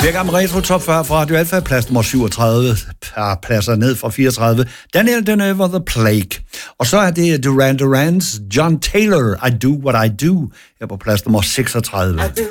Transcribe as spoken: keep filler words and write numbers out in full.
Fire gamle retro top fyrre fra Radio Alfa, plads nummer syvogtredive, par pladser ned fra fireogtredive. Daniel Deneuve, The Plague. Og så er det Duran Duran's John Taylor, I Do What I Do, her på plads nummer seksogtredive.